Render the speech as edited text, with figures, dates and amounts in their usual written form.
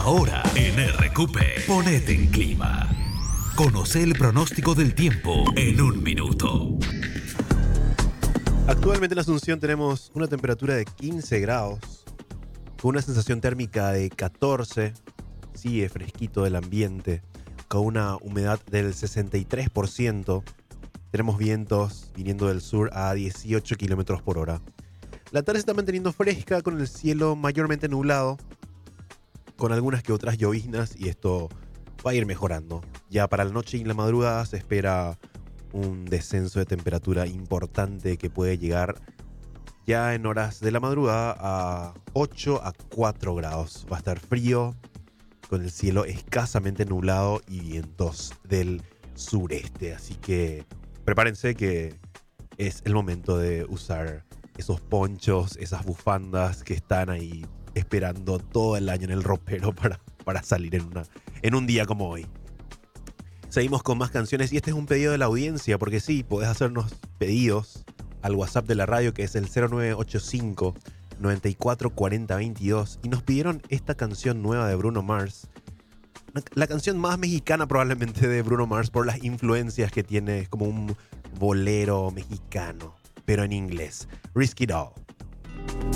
Ahora en RQP, ponete en clima. Conoce el pronóstico del tiempo en un minuto. Actualmente en Asunción tenemos una temperatura de 15 grados, con una sensación térmica de 14, sigue fresquito el ambiente, con una humedad del 63%. Tenemos vientos viniendo del sur a 18 kilómetros por hora. La tarde se está manteniendo fresca con el cielo mayormente nublado, con algunas que otras lloviznas, y esto va a ir mejorando. Ya para la noche y la madrugada se espera un descenso de temperatura importante que puede llegar ya en horas de la madrugada a 8 a 4 grados. Va a estar frío, con el cielo escasamente nublado y vientos del sureste. Así que prepárense que es el momento de usar esos ponchos, esas bufandas que están ahí esperando todo el año en el ropero para salir en un día como hoy. Seguimos con más canciones y este es un pedido de la audiencia, porque sí, podés hacernos pedidos al WhatsApp de la radio, que es el 0985 94 40 22, y nos pidieron esta canción nueva de Bruno Mars, la canción más mexicana probablemente de Bruno Mars por las influencias que tiene. Es como un bolero mexicano, pero en inglés. Risk It All.